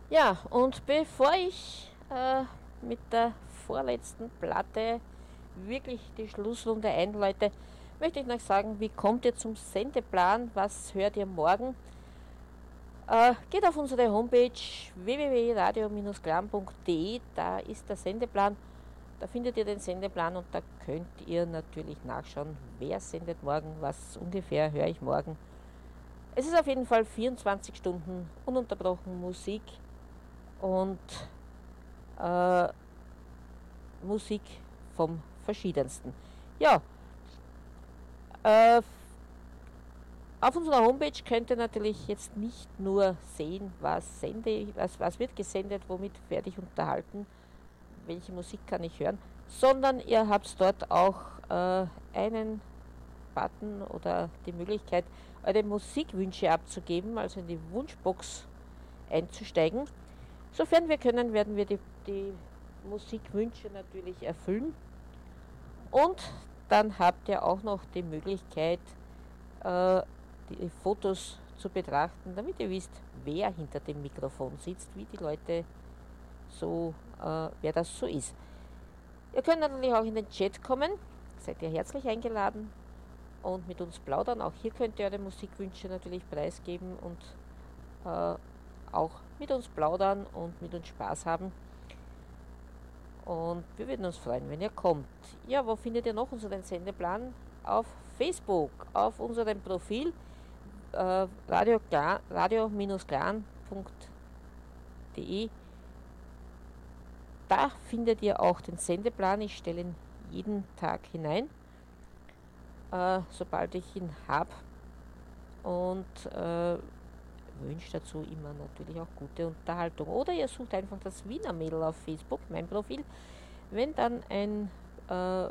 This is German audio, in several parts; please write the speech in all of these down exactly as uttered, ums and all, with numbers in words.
Ja, und bevor ich äh, mit der vorletzten Platte wirklich die Schlussrunde einläute, möchte ich noch sagen, wie kommt ihr zum Sendeplan? Was hört ihr morgen? Äh, geht auf unsere Homepage w w w punkt radio glam punkt de, da ist der Sendeplan. Da findet ihr den Sendeplan und da könnt ihr natürlich nachschauen, wer sendet morgen, was ungefähr höre ich morgen. Es ist auf jeden Fall vierundzwanzig Stunden ununterbrochen Musik und äh, Musik vom Verschiedensten. Ja, äh, auf unserer Homepage könnt ihr natürlich jetzt nicht nur sehen, was, sende, was, was wird gesendet, womit werde ich unterhalten, welche Musik kann ich hören, sondern ihr habt dort auch äh, einen Button oder die Möglichkeit, eure Musikwünsche abzugeben, also in die Wunschbox einzusteigen. Sofern wir können, werden wir die, die Musikwünsche natürlich erfüllen. Und dann habt ihr auch noch die Möglichkeit, äh, die Fotos zu betrachten, damit ihr wisst, wer hinter dem Mikrofon sitzt, wie die Leute so, äh, wer das so ist. Ihr könnt natürlich auch in den Chat kommen, seid ihr herzlich eingeladen und mit uns plaudern. Auch hier könnt ihr eure Musikwünsche natürlich preisgeben und äh, auch mit uns plaudern und mit uns Spaß haben. Und wir würden uns freuen, wenn ihr kommt. Ja, wo findet ihr noch unseren Sendeplan? Auf Facebook, auf unserem Profil äh, radio-glan punkt de. Da findet ihr auch den Sendeplan. Ich stelle ihn jeden Tag hinein, äh, sobald ich ihn habe. Und äh, wünsche dazu immer natürlich auch gute Unterhaltung. Oder ihr sucht einfach das Wiener Mädel auf Facebook, mein Profil. Wenn dann ein äh,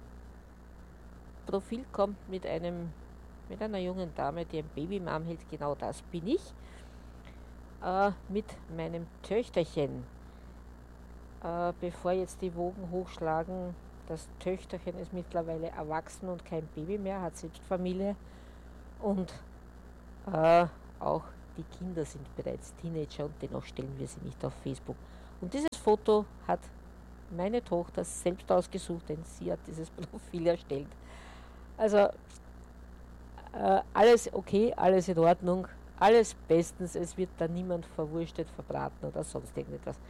Profil kommt mit einem mit einer jungen Dame, die ein Baby im Arm hält, genau das bin ich, äh, mit meinem Töchterchen. Äh, bevor jetzt die Wogen hochschlagen, das Töchterchen ist mittlerweile erwachsen und kein Baby mehr, hat selbst Familie und äh, auch die Kinder sind bereits Teenager und dennoch stellen wir sie nicht auf Facebook. Und dieses Foto hat meine Tochter selbst ausgesucht, denn sie hat dieses Profil erstellt. Also äh, alles okay, alles in Ordnung, alles bestens, es wird da niemand verwurstet, verbraten oder sonst irgendetwas.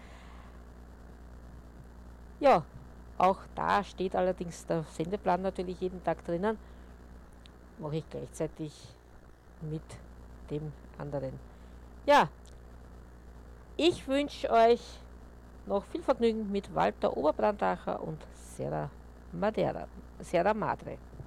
Ja, auch da steht allerdings der Sendeplan natürlich jeden Tag drinnen, mache ich gleichzeitig mit dem anderen. Ja, ich wünsche euch noch viel Vergnügen mit Walter Oberbrandacher und Serra Madera, Serra Madre.